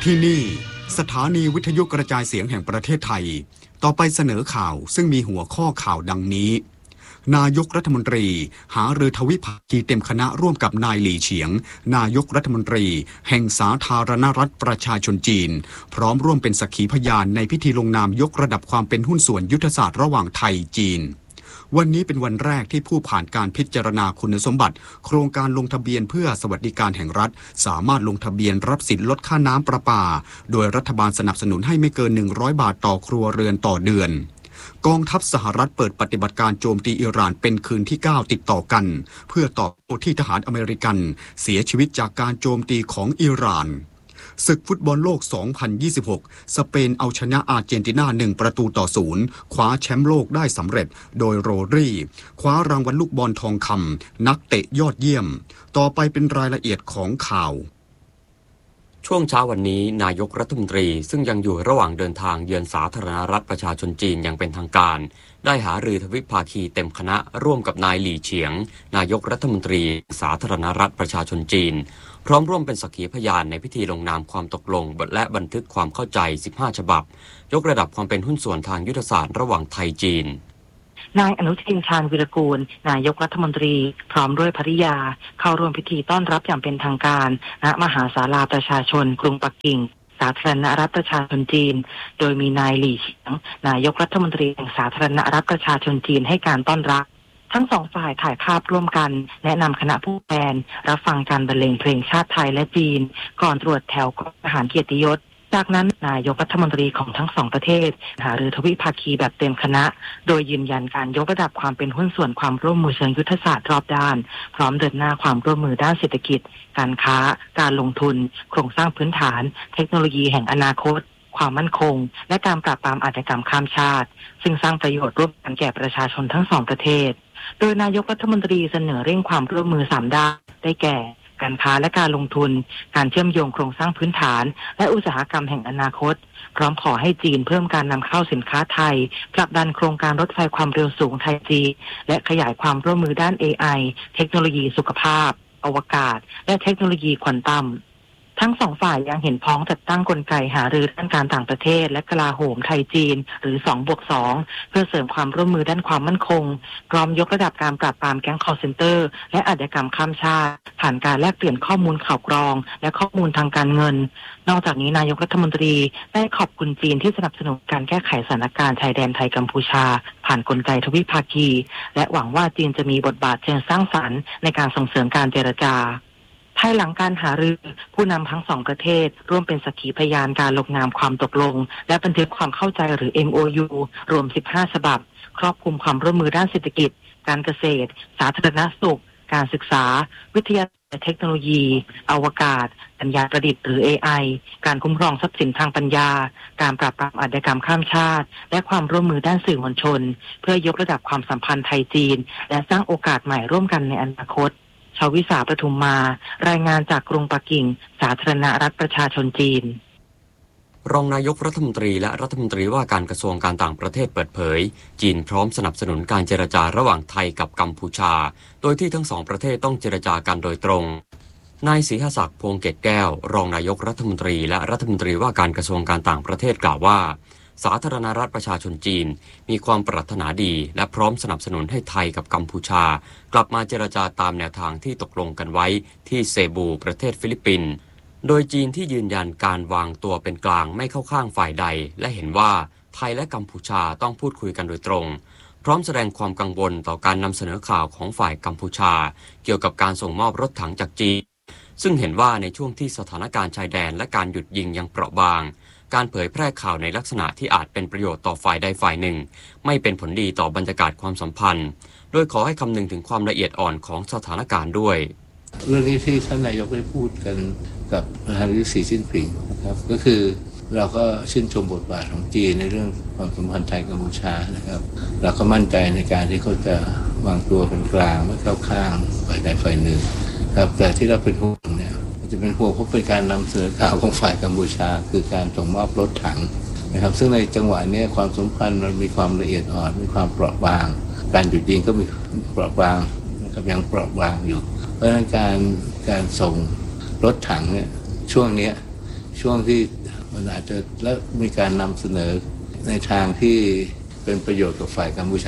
ที่นี่สถานีวิทยุกระจายเสียงแห่งประเทศไทยต่อไปเสนอข่าวซึ่งมีหัวข้อข่าวดังนี้นายกรัฐมนตรีหารือทวิภาคีเต็มคณะร่วมกับนายหลี่เฉียงนายกรัฐมนตรีแห่งสาธารณรัฐประชาชนจีนพร้อมร่วมเป็นสักขีพยานในพิธีลงนามยกระดับความเป็นหุ้นส่วนยุทธศาสตร์ระหว่างไทยจีนวันนี้เป็นวันแรกที่ผู้ผ่านการพิจารณาคุณสมบัติโครงการลงทะเบียนเพื่อสวัสดิการแห่งรัฐสามารถลงทะเบียนรับสิทธิ์ลดค่าน้ำประปาโดยรัฐบาลสนับสนุนให้ไม่เกิน100 บาทต่อครัวเรือนต่อเดือนกองทัพสหรัฐเปิดปฏิบัติการโจมตีอิหร่านเป็นคืนที่ 9 ติดต่อกันเพื่อตอบโต้ที่ทหารอเมริกันเสียชีวิตจากการโจมตีของอิหร่านศึกฟุตบอลโลก 2026 สเปนเอาชนะอาร์เจนตินา1-0 คว้าแชมป์โลกได้สำเร็จโดยโรดรีคว้ารางวัลลูกบอลทองคำนักเตะยอดเยี่ยมต่อไปเป็นรายละเอียดของข่าวช่วงเช้าวันนี้นายกรัฐมนตรีซึ่งยังอยู่ระหว่างเดินทางเยือนสาธารณรัฐประชาชนจีนอย่างเป็นทางการได้หารือทวิภาคีเต็มคณะร่วมกับนายหลี่เฉียงนายกรัฐมนตรีสาธารณรัฐประชาชนจีนพร้อมร่วมเป็นสักขีพยานในพิธีลงนามความตกลงและบันทึกความเข้าใจ15ฉบับยกระดับความเป็นหุ้นส่วนทางยุทธศาสตร์ระหว่างไทยจีนนายอนุทินชาญวิรากูลนายกรัฐมนตรีพร้อมด้วยภริยาเข้าร่วมพิธีต้อนรับอย่างเป็นทางการณมหาศาลาประชาชนกรุงปักกิ่งสาธารณรัฐประชาชนจีนโดยมีนายหลี่เฉียงนายกรัฐมนตรีแห่งสาธารณรัฐประชาชนจีนให้การต้อนรับทั้งสองฝ่ายถ่ายภาพร่วมกันแนะนำคณะผู้แทนรับฟังการบรรเลงเพลงชาติไทยและจีนก่อนตรวจแถวกองทหารเกียรติยศจากนั้นนายกรัฐมนตรีของทั้งสองประเทศหารือทวิภาคีแบบเต็มคณะโดยยืนยันการยกระดับความเป็นหุ้นส่วนความร่วมมือเชิงยุทธศาสตร์รอบด้านพร้อมเดินหน้าความร่วมมือด้านเศรษฐกิจการค้าการลงทุนโครงสร้างพื้นฐานเทคโนโลยีแห่งอนาคตความมั่นคงและการปราบปรามอาชญากรรมข้ามชาติซึ่งสร้างประโยชน์ร่วมกันแก่ประชาชนทั้งสองประเทศโดยนายกรัฐมนตรีเสนอเร่งความร่วมมือ3ด้านได้แก่การค้าและการลงทุนการเชื่อมโยงโครงสร้างพื้นฐานและอุตสาหกรรมแห่งอนาคตพร้อมขอให้จีนเพิ่มการนำเข้าสินค้าไทยผลักดันโครงการรถไฟความเร็วสูงไทยจีนและขยายความร่วมมือด้าน AI เทคโนโลยีสุขภาพอวกาศและเทคโนโลยีควอนตัมทั้งสองฝ่ายยังเห็นพ้องจัดตั้งกลไกหารือด้านการต่างประเทศและกลาโหมไทยจีนหรือ 2+2 เพื่อเสริมความร่วมมือด้านความมั่นคงพร้อมยกระดับการปราบปรามแก๊งคอลเซ็นเตอร์และอาชญากรรมข้ามชาติผ่านการแลกเปลี่ยนข้อมูลข่าวกรองและข้อมูลทางการเงินนอกจากนี้นายกรัฐมนตรีได้ขอบคุณจีนที่สนับสนุนการแก้ไขสถานการณ์ชายแดนไทยกัมพูชาผ่านกลไกทวิภาคีและหวังว่าจีนจะมีบทบาทเชิงสร้างสรรค์ในการส่งเสริมการเจรจาภายหลังการหารือผู้นำทั้งสองประเทศร่วมเป็นสักขีพยานการลงนามความตกลงและบันทึกความเข้าใจหรือ MOU รวม15ฉบับครอบคลุมความร่วมมือด้านเศรษฐกิจการเกษตรสาธารณสุขการศึกษาวิทยาเทคโนโลยีอวกาศปัญญาประดิษฐ์หรือ AI การคุ้มครองทรัพย์สินทางปัญญาการปราบปรามอาชญากรรมข้ามชาติและความร่วมมือด้านสื่อมวลชนเพื่อยกระดับความสัมพันธ์ไทยจีนและสร้างโอกาสใหม่ร่วมกันในอนาคตชวิสา ปทุมมารายงานจากกรุงปักกิ่งสาธารณรัฐประชาชนจีนรองนายกรัฐมนตรีและรัฐมนตรีว่าการกระทรวงการต่างประเทศเปิดเผยจีนพร้อมสนับสนุนการเจรจาระหว่างไทยกับกัมพูชาโดยที่ทั้งสองประเทศต้องเจรจากันโดยตรงนายศรีหศักดิ์พวงเกตแก้วรองนายกรัฐมนตรีและรัฐมนตรีว่าการกระทรวงการต่างประเทศกล่าวว่าสาธารณรัฐประชาชนจีนมีความปรารถนาดีและพร้อมสนับสนุนให้ไทยกับกัมพูชากลับมาเจรจาตามแนวทางที่ตกลงกันไว้ที่เซบูประเทศฟิลิปปินส์โดยจีนที่ยืนยันการวางตัวเป็นกลางไม่เข้าข้างฝ่ายใดและเห็นว่าไทยและกัมพูชาต้องพูดคุยกันโดยตรงพร้อมแสดงความกังวลต่อการนำเสนอข่าวของฝ่ายกัมพูชาเกี่ยวกับการส่งมอบรถถังจากจีนซึ่งเห็นว่าในช่วงที่สถานการณ์ชายแดนและการหยุดยิงยังเปราะบางการเผยแพร่ข่าวในลักษณะที่อาจเป็นประโยชน์ต่อฝ่ายใดฝ่ายหนึ่งไม่เป็นผลดีต่อบรรยากาศความสัมพันธ์โดยขอให้คำนึงถึงความละเอียดอ่อนของสถานการณ์ด้วยเรื่องนี้ที่ท่านนายกได้พูดกันกับประธานาธิบดีสีจิ้นผิงนะครับก็คือเราก็ชื่นชมบทบาทของจีนในเรื่องความสัมพันธ์ไทยกัมพูชานะครับเราก็มั่นใจในการที่เขาจะวางตัวเป็นกลางไม่เข้าข้างฝ่ายใดฝ่ายหนึ่งครับแต่ที่เราเป็นห่วงเนี่ยจะเป็นห่วงเพราะเป็นการนำเสนอข่าวของฝ่ายกัมพูชาคือการส่งมอบรถถังนะครับซึ่งในจังหวะนี้ความสัมพันธ์มันมีความละเอียดอ่อนมีความเปราะบางการหยุดยิงก็มีเปราะบางนะครับยังเปราะบางอยู่เพราะฉะนั้นการส่งรถถังเนี่ยช่วงนี้ช่วงที่มันอาจจะแล้วมีการนำเสนอในทางที่เป็นประโยชน์กับฝ่ายกัมพูชา